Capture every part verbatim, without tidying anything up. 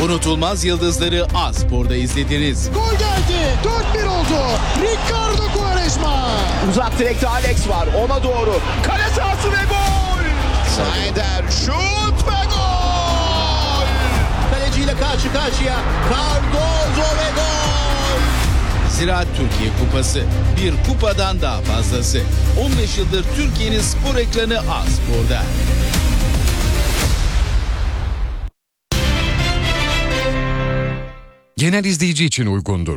Unutulmaz yıldızları A-Spor'da izlediniz. Gol geldi. dört bir oldu. Ricardo Quaresma. Uzak direkte Alex var. Ona doğru. Kale sahası ve gol. Snyder şut ve gol. Kaleciyle karşı karşıya. Cardozo ve gol. Ziraat Türkiye Kupası. Bir kupadan daha fazlası. on beş yıldır Türkiye'nin spor ekranı A-Spor'da. Genel izleyici için uygundur.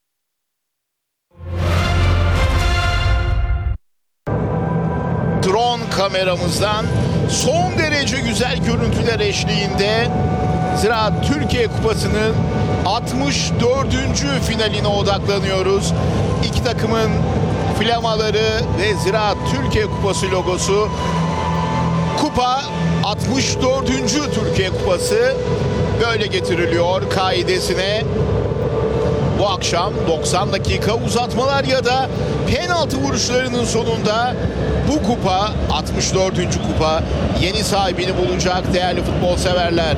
Drone kameramızdan son derece güzel görüntüler eşliğinde Ziraat Türkiye Kupası'nın altmış dördüncü finaline odaklanıyoruz. İki takımın flamaları ve Ziraat Türkiye Kupası logosu. Kupa altmış dördüncü Türkiye Kupası böyle getiriliyor kaidesine. Bu akşam doksan dakika uzatmalar ya da penaltı vuruşlarının sonunda bu kupa altmış dördüncü kupa yeni sahibini bulacak değerli futbol severler.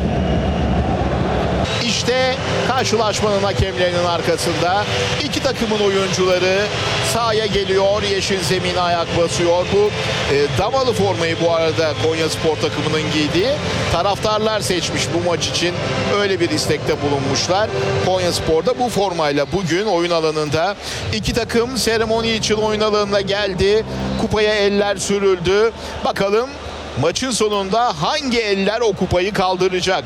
İşte karşılaşmanın hakemlerinin arkasında iki takımın oyuncuları sahaya geliyor. Yeşil zemine ayak basıyor. Bu e, damalı formayı bu arada Konyaspor takımının giydiği. Taraftarlar seçmiş bu maç için. Öyle bir istekte bulunmuşlar. Konyaspor'da bu formayla bugün oyun alanında iki takım seremoni için oyun alanına geldi. Kupaya eller sürüldü. Bakalım maçın sonunda hangi eller o kupayı kaldıracak?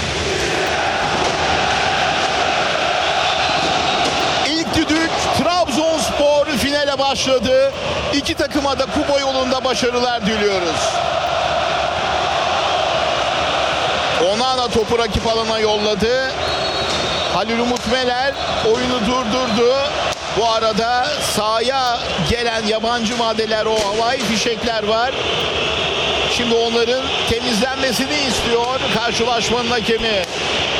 Düdük Trabzonspor finale başladı. İki takıma da kupa yolunda başarılar diliyoruz. Onana topu rakip alana yolladı. Halil Umut Meler oyunu durdurdu. Bu arada sahaya gelen yabancı maddeler, o havai fişekler var. Şimdi onların temizlenmesini istiyor karşılaşmanın hakemi.